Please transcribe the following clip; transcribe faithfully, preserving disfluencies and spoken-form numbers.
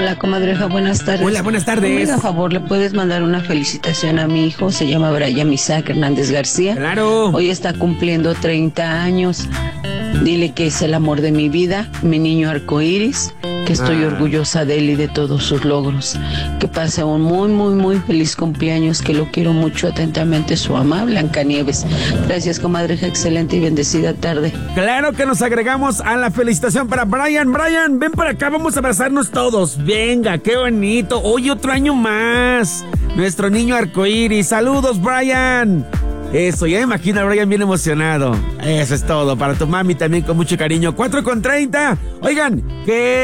Hola, comadreja, buenas tardes. Hola, buenas tardes. Por favor, ¿le puedes mandar una felicitación a mi hijo? Se llama Brian Isaac Hernández García. Claro. Hoy está cumpliendo treinta años. Dile que es el amor de mi vida, mi niño arcoíris, que estoy ah. orgullosa de él y de todos sus logros. Que pase un muy, muy, muy feliz cumpleaños, que lo quiero mucho. Atentamente, su mamá, Blancanieves. Gracias, comadreja, excelente y bendecida tarde. Claro que nos agregamos a la felicitación para Brian. Brian, ven para acá, vamos a abrazarnos todos. Venga, qué bonito. Hoy otro año más. Nuestro niño arcoíris. Saludos, Brian. Eso, ya me imagino a Brian bien emocionado. Eso es todo. Para tu mami también con mucho cariño. cuatro con treinta. Oigan, que...